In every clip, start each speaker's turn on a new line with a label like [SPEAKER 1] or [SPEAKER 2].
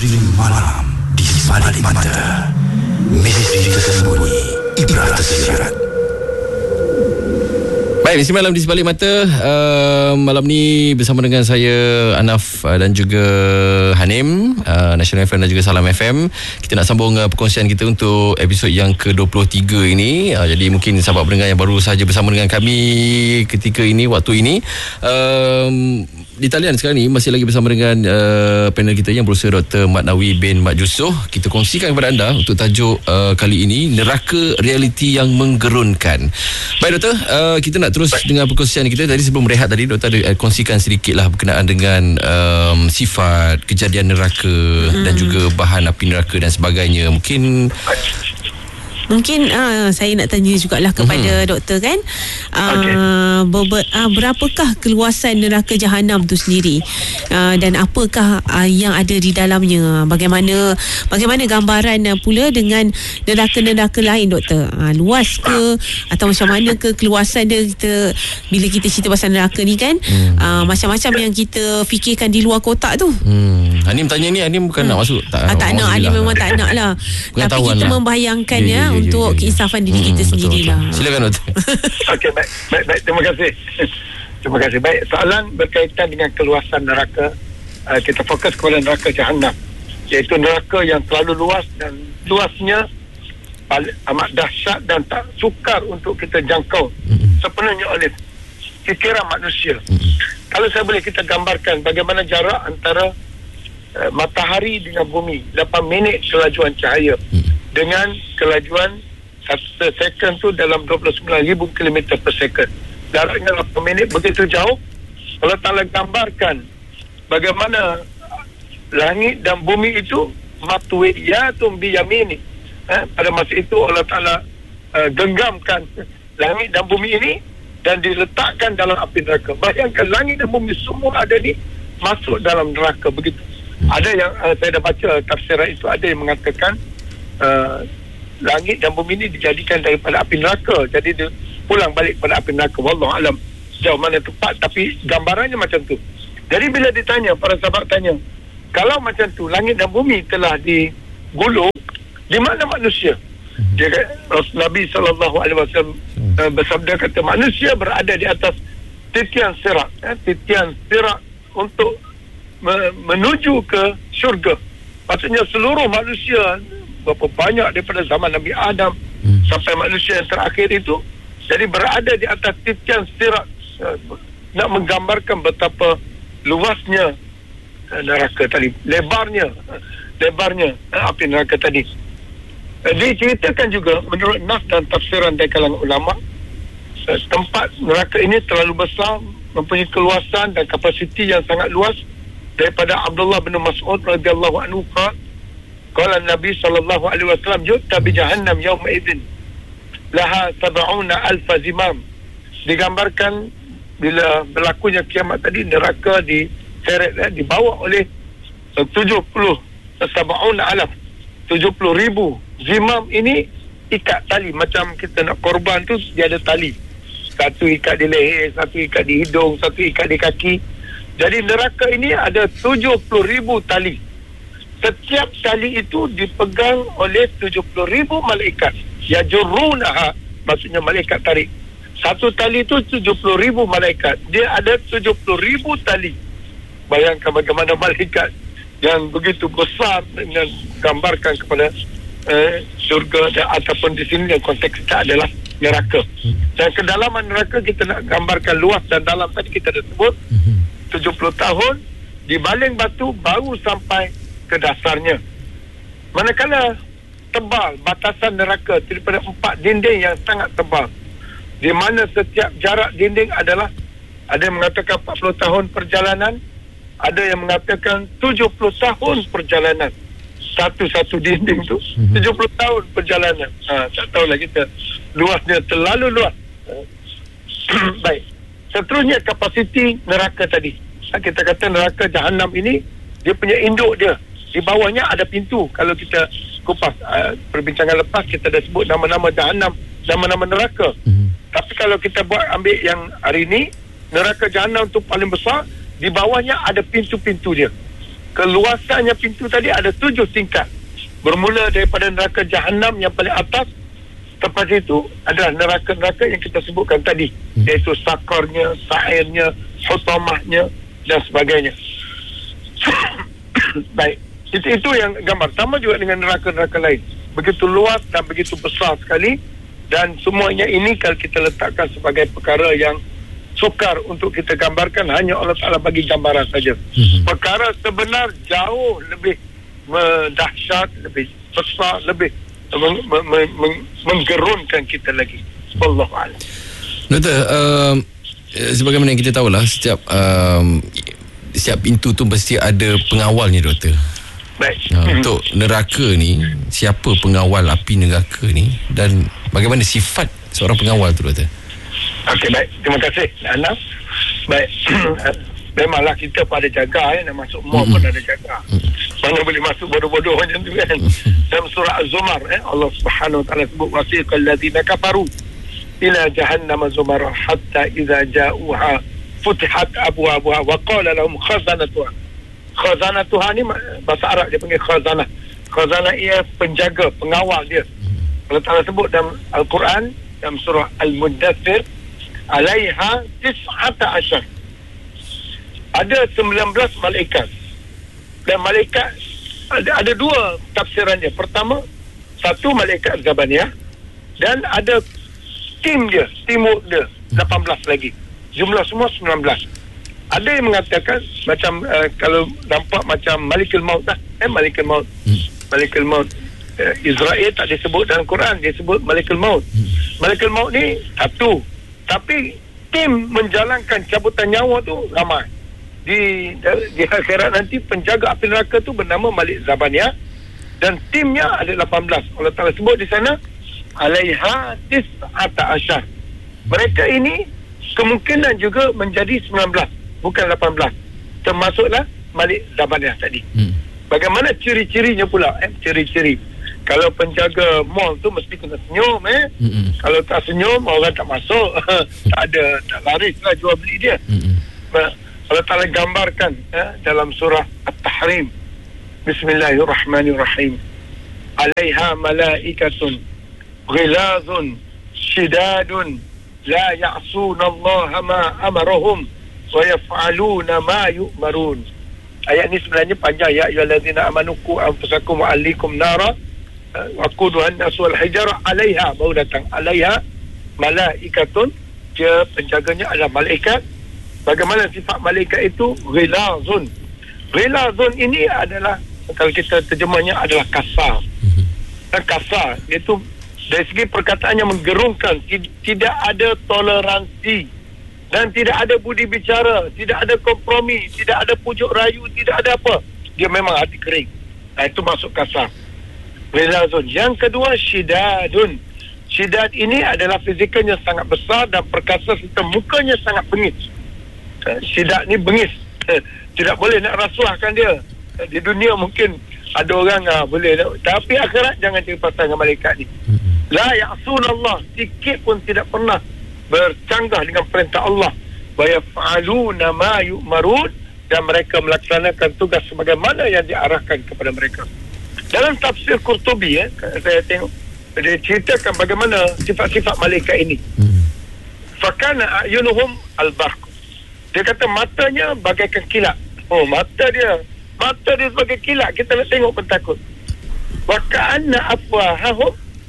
[SPEAKER 1] Misteri malam di balik mata. Misteri tersembunyi, ibrah tersirat.
[SPEAKER 2] Baik, misteri malam di sebalik mata. Malam ni bersama dengan saya Anaf dan juga Hanim, National FM dan juga Salam FM. Kita nak sambung perkongsian kita untuk episod yang ke-23 ini. Jadi mungkin sahabat pendengar yang baru sahaja bersama dengan kami ketika ini, waktu ini, di talian sekarang ni masih lagi bersama dengan panel kita yang berusaha Dr. Mat Nawi bin Mat Yusof. Kita kongsikan kepada anda untuk tajuk kali ini, neraka realiti yang menggerunkan. Baik doktor, kita nak terus dengan perkongsian kita. Tadi sebelum rehat tadi doktor ada kongsikan sedikit lah berkenaan dengan sifat kejadian neraka dan juga bahan api neraka dan sebagainya. Mungkin
[SPEAKER 3] saya nak tanya jugalah kepada doktor kan, berapakah keluasan neraka Jahanam tu sendiri, dan apakah yang ada di dalamnya, bagaimana gambaran pula dengan neraka-neraka lain doktor, luas ke atau macam mana ke keluasan dia? Bila kita cerita pasal neraka ni kan, macam-macam yang kita fikirkan di luar kotak tu.
[SPEAKER 2] Hanim tanya ni, Hanim bukan nak masuk tak
[SPEAKER 3] nak, Hanim memang tak nak lah. Tapi kita membayangkan untuk keinsafan diri kita sendirilah.
[SPEAKER 2] Silakan doktor.
[SPEAKER 4] Okey, baik, terima kasih. Terima kasih. Baik, soalan berkaitan dengan keluasan neraka, kita fokus kepada neraka Jahanam, iaitu neraka yang terlalu luas, dan luasnya amat dahsyat dan tak sukar untuk kita jangkau sepenuhnya oleh fikiran manusia. Kalau saya boleh kita gambarkan bagaimana jarak antara matahari dengan bumi, 8 minit kelajuan cahaya, dengan kelajuan 1 second tu dalam 29,000 km per second. Jaraknya 8 minit, begitu jauh. Allah Ta'ala gambarkan bagaimana langit dan bumi itu matwiyatun biyamini. Pada masa itu Allah Ta'ala genggamkan langit dan bumi ini dan diletakkan dalam api neraka. Bayangkan langit dan bumi semua ada ni masuk dalam neraka begitu. Ada yang saya dah baca tafsiran itu, ada yang mengatakan langit dan bumi ini dijadikan daripada api neraka, jadi dia pulang balik pada api neraka. Wallahu alam sejauh mana tepat, tapi gambarannya macam tu. Jadi bila ditanya, para sahabat tanya, kalau macam tu langit dan bumi telah digulung, di mana manusia? Dia Nabi SAW bersabda, kata manusia berada di atas titian sirat, titian sirat untuk menuju ke syurga. Maksudnya seluruh manusia, berapa banyak daripada zaman Nabi Adam sampai manusia yang terakhir itu, jadi berada di atas titian sirat, nak menggambarkan betapa luasnya neraka tadi, lebarnya api neraka tadi. Diceritakan juga menurut nas dan tafsiran dari kalangan ulama, tempat neraka ini terlalu besar, mempunyai keluasan dan kapasiti yang sangat luas. Daripada Abdullah bin Mas'ud radhiyallahu anhu qala Nabi sallallahu alaihi wasallam, yu'ta bi jahannam yawma idzin laha 70,000 zimam. Digambarkan bila berlakunya kiamat tadi, neraka diseret, dibawa oleh 70,000 zimam. Ini ikat tali, macam kita nak korban tu dia ada tali, satu ikat di leher, satu ikat di hidung, satu ikat di kaki. Jadi neraka ini ada 70,000 tali. Setiap tali itu dipegang oleh 70,000 malaikat. Yajurrunaha, maksudnya malaikat tarik. Satu tali itu 70,000 malaikat. Dia ada 70,000 tali. Bayangkan bagaimana malaikat yang begitu besar, dengan gambarkan kepada syurga, ataupun di sini yang konteks kita adalah neraka. Dan kedalaman neraka kita nak gambarkan luas dan dalam, tadi kita dah sebut 70 tahun dibaling batu baru sampai ke dasarnya. Manakala tebal batasan neraka daripada 4 dinding yang sangat tebal, di mana setiap jarak dinding adalah, ada yang mengatakan 40 tahun perjalanan, ada yang mengatakan 70 tahun perjalanan. Satu-satu dinding tu 70 tahun perjalanan. Tak tahulah kita, luasnya terlalu luas. Baik, seterusnya kapasiti neraka tadi. Kita kata neraka Jahanam ini, dia punya induk dia, di bawahnya ada pintu. Kalau kita kupas perbincangan lepas, kita dah sebut nama-nama Jahanam, nama-nama neraka. Tapi kalau kita buat ambil yang hari ini, neraka Jahanam tu paling besar, di bawahnya ada pintu-pintu dia. keluasannya pintu tadi ada 7 tingkat. Bermula daripada neraka Jahannam yang paling atas. Lepas itu adalah neraka-neraka yang kita sebutkan tadi, iaitu sakarnya, sa'irnya, hutamahnya dan sebagainya. Baik, itu yang gambar. Sama juga dengan neraka-neraka lain, begitu luas dan begitu besar sekali. Dan semuanya ini kalau kita letakkan sebagai perkara yang sukar untuk kita gambarkan, hanya Allah Ta'ala bagi gambaran saja. Perkara sebenar jauh lebih dahsyat, lebih besar, lebih menggerunkan kita lagi. Wallahu a'lam.
[SPEAKER 2] Doktor, sebagaimana yang kita tahulah, setiap pintu tu mesti ada pengawalnya, Doktor.
[SPEAKER 4] Baik.
[SPEAKER 2] Untuk neraka ni, siapa pengawal api neraka ni dan bagaimana sifat seorang pengawal tu, Doktor?
[SPEAKER 4] Okey, baik. Terima kasih, Anas. Baik. Memanglah kita pada jaga, nak masuk mall pun ada jaga. Mana boleh masuk bodoh-bodoh macam tu kan. Dalam surah Az-Zumar, Allah Subhanahu Wa Taala sebut, wasiqal ladzina kafaru ila jahannam zumara hatta idza ja'uha futihat abwabuha wa qala lahum khazanatuha. Khazanatuha ni bahasa Arab dia panggil khazanah. Khazanah ia penjaga, pengawal dia. Allah Taala sebut dalam Al-Quran dalam surah Al-Muddathir, alaiha 19. Ada 19 malaikat. Dan malaikat ada 2 tafsiran dia. Pertama, satu malaikat Zabaniyah, dan ada tim dia, timur dia 18 lagi. Jumlah semua 19. Ada yang mengatakan macam kalau nampak macam Malikul Maut lah. Malikul Maut. Malikul Maut. Israel tak disebut dalam Quran, dia sebut Malikul Maut. Malikul Maut ni satu, tapi tim menjalankan cabutan nyawa tu ramai. Di akhirat nanti penjaga api neraka tu bernama Malik Zabaniyah, dan timnya ada 18. Allah Ta'ala sebut di sana alaiha 19. Mereka ini kemungkinan juga menjadi 19, bukan 18. Termasuklah Malik Zabaniyah tadi. Bagaimana ciri-cirinya pula? Ciri-ciri, kalau penjaga mall tu mesti kena senyum. Kalau tak senyum, orang tak masuk. tak laris lah jual beli dia. Allah Ta'ala gambarkan dalam surah At-Tahrim, Bismillahirrahmanirrahim, alaiha malaikatun ghilazun shidadun la ya'suna Allah ma amarahum wa yaf'aluna ma yu'marun. Ayat ni sebenarnya panjang. Ya ayyuhallazina amanu qu anfusakum wa ahlikum nara waquduhan nas wal hijara alaiha, baru datang alaiha malaikatun, dia penjaganya adalah malaikat. Bagaimana sifat malaikat itu? Ghilazun. Ghilazun ini adalah, kalau kita terjemahnya, adalah kasar. Kasar, iaitu dari segi perkataannya menggerungkan, tidak ada toleransi dan tidak ada budi bicara, tidak ada kompromi, tidak ada pujuk rayu, tidak ada apa. Dia memang hati kering. Itu masuk kasar. Ghilazun. Yang kedua, syidadun. Syidad ini adalah fizikalnya sangat besar dan perkasa serta mukanya sangat bengis. Syidad ni bengis. Tidak boleh nak rasuahkan dia. Di dunia mungkin ada orang boleh, tapi akhirat jangan cerita pasal dengan malaikat ni. La ya'sunallah, sikit pun tidak pernah bercanggah dengan perintah Allah. Wa yaf'aluna ma yu'marun, dan mereka melaksanakan tugas sebagaimana yang diarahkan kepada mereka. Dalam tafsir Qurtubi, saya tengok, dia ceritakan bagaimana sifat-sifat malaikat ini. Fakana a'yunuhum al-barq. Dia kata matanya bagaikan kilat. Mata dia sebagai kilat. Kita nak tengok pun takut. Wa ka'anna afwahahum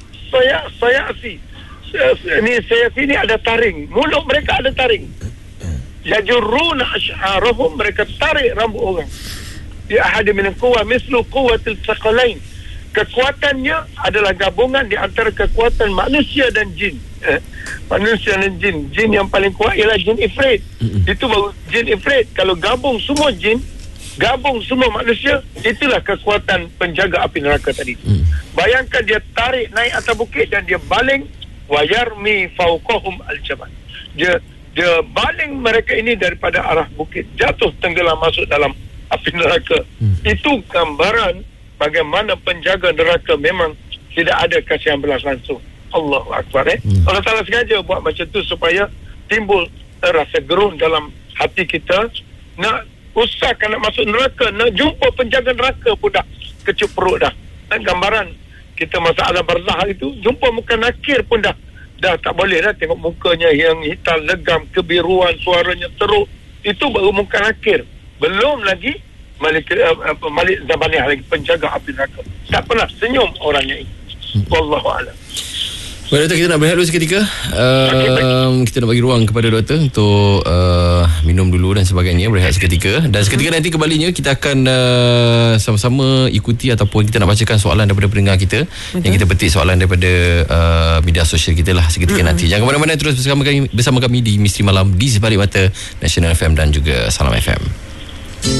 [SPEAKER 4] sayasi. Sayasi ni ada taring. Mulut mereka ada taring. Yajurruna ash'arahum, mereka tarik rambut orang. Bi ahadi min quwwa mislu quwwatil thaqalain. Kekuatannya adalah gabungan di antara kekuatan manusia dan jin. Manusia dan jin. Jin yang paling kuat ialah jin ifrit. Itu baru jin ifrit. Kalau gabung semua jin, gabung semua manusia, itulah kekuatan penjaga api neraka tadi. Bayangkan dia tarik naik atas bukit dan dia baling, wa yarmi fawqahum al-jabal. Dia baling mereka ini daripada arah bukit, jatuh tenggelam masuk dalam api neraka. Itu gambaran bagaimana penjaga neraka memang tidak ada kasihan belas langsung. Allahu Akbar. Allah Ta'ala sengaja buat macam tu supaya timbul rasa gerun dalam hati kita, nak usahakan nak masuk neraka, nak jumpa penjaga neraka pun dah kecup perut dah. Dan gambaran kita masa alam barzah itu, jumpa muka nakir pun dah tak boleh dah. Tengok mukanya yang hitam legam, kebiruan, suaranya teruk, itu baru muka nakir. Belum lagi Malik Zabaniah lagi, penjaga api neraka. Tak pernah senyum orangnya ini. Wallahu a'lam.
[SPEAKER 2] Baik doktor, kita nak berehat dulu seketika. Kita nak bagi ruang kepada doktor untuk minum dulu dan sebagainya, berehat seketika. Dan seketika nanti kembalinya kita akan sama-sama ikuti ataupun kita nak bacakan soalan daripada pendengar kita. Yang kita petik soalan daripada media sosial kita lah seketika nanti. Jangan ke mana-mana, terus bersama kami di Misteri Malam di Sebalik Mata National FM dan juga Salam FM.